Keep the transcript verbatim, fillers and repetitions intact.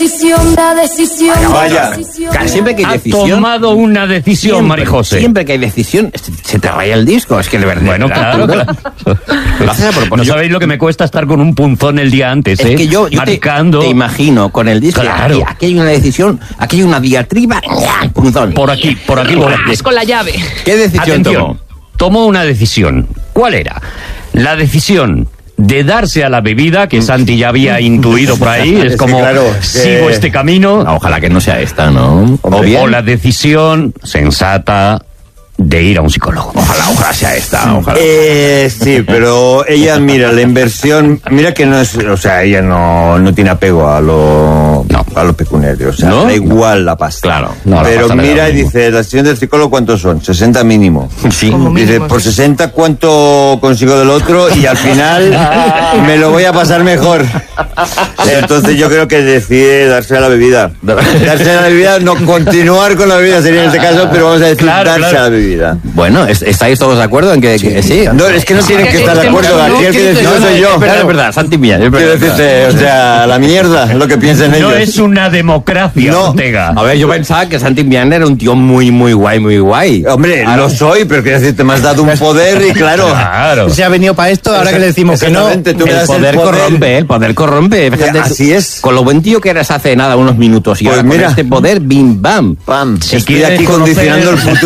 decisión, la decisión. Vaya, Claro, siempre que hay Ha decisión. tomado una decisión, siempre, Marijose. Siempre que hay decisión, se, se te raya el disco. Es que de verdad. Bueno, claro, claro. Lo haces a propósito. No sabéis lo que me cuesta estar con un punzón el día antes, Es ¿eh? que yo, yo te, Marcando. te imagino con el disco. Claro. Aquí, aquí hay una decisión, aquí hay una diatriba. Punzón. Por aquí, por aquí voy. Vas con la llave. ¿Qué decisión Atención, tomó? tomó una decisión. ¿Cuál era? La decisión de darse a la bebida, que Santi ya había intuido por ahí, es Es que como, claro, es sigo que- este camino, No, ojalá que no sea esta, ¿no? o, O bien. o la decisión sensata de ir a un psicólogo. Ojalá, ojalá sea esta, ojalá. Eh, sí, pero ella, mira, la inversión, mira que no es, o sea, ella no, no tiene apego a lo, No. a lo pecuniario, o sea, ¿No? da igual la pasta. Claro, no, la pero pasta le da mira lo y mismo. dice, la sesión del psicólogo, ¿cuántos son? sesenta mínimo. Sí. Como Dice, mínimo, por sí. sesenta, ¿cuánto consigo del otro? Y al final me lo voy a pasar mejor. Entonces yo creo que decide darse a la bebida. Darse a la bebida, no continuar con la bebida sería en este caso, pero vamos a decir Claro, darse claro. a la bebida. Bueno, ¿est- ¿estáis todos de acuerdo en que sí? Que sí? No, es que no tienen que estar de acuerdo, No, aquí el que decide soy yo. Es verdad, es verdad, Santi Millán, es Quiero verdad. decirte, o sea, la mierda, lo que piensen ellos. No es una democracia, No. Ortega. A ver, yo pensaba que Santi Millán era un tío muy, muy guay, muy guay. Hombre, lo soy, pero quiero decirte, me has dado un poder y claro. Claro. Se ha venido para esto, ahora que le decimos que no. Exactamente, tú me El das poder, el poder. corrompe, el poder corrompe. Fíjate, Así es. Con lo buen tío que eras hace nada, unos minutos. Y Pues ahora mira. con este poder, bim, bam. Pam, Si estoy quieres aquí conocer- condicionando el futuro.